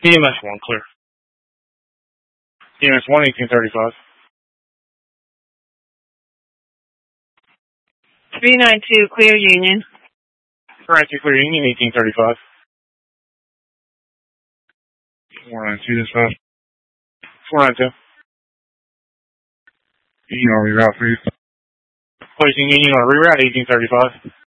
EMS 1, clear. EMS 1, 1835. 392, clear Union. 392, clear Union, 1835. 492, dispatch. 492. Union on reroute, please. Placing Union on reroute, 1835.